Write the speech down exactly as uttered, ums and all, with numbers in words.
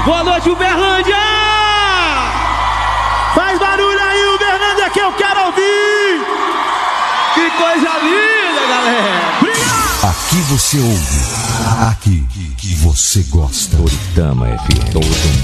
Boa noite, Uberlândia! Faz barulho aí, Uberlândia, que eu quero ouvir! Que coisa linda, galera! Obrigado! Aqui você ouve, aqui você gosta. Toritama F M.